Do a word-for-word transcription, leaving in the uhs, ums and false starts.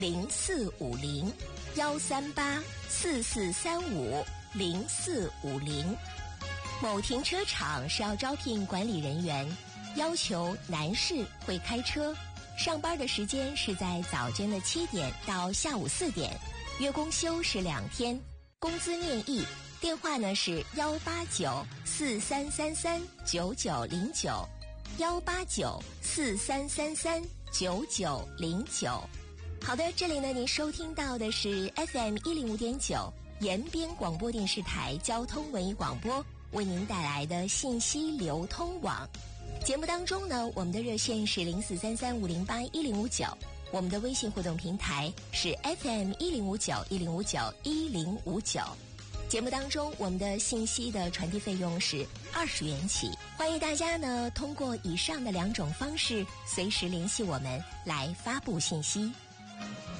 零四五零，幺三八四四三五零四五零。某停车场是要招聘管理人员，要求男士会开车，上班的时间是在早间的七点到下午四点，月公休是两天，工资面议。电话呢是幺八九四三三三九九零九，幺八九四三三三九九零九。好的，这里呢您收听到的是 F M 一零五点九延边广播电视台交通文艺广播为您带来的信息流通网。节目当中呢，我们的热线是零四三三五零八一零五九，我们的微信互动平台是 F M 一零五九一零五九一零五九。节目当中，我们的信息的传递费用是二十元起。欢迎大家呢通过以上的两种方式，随时联系我们来发布信息。